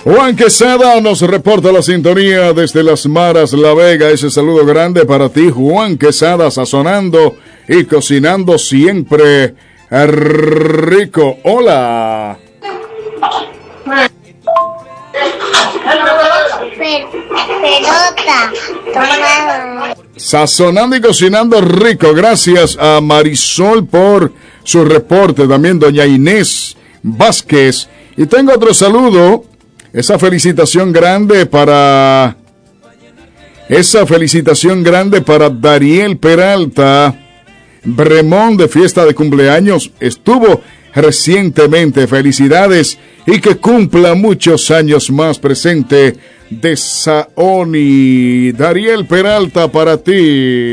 Juan Quesada nos reporta la sintonía desde Las Maras, La Vega. Ese saludo grande para ti, Juan Quesada, sazonando y cocinando siempre rico. Hola. Pelota. Sazonando y cocinando rico. Gracias a Marisol por su reporte. También doña Inés Vázquez. Y tengo otro saludo. Esa felicitación grande para Dariel Peralta. Bremón de fiesta de cumpleaños. Estuvo recientemente. Felicidades y que cumpla muchos años más. Presente de Saoni. Dariel Peralta para ti.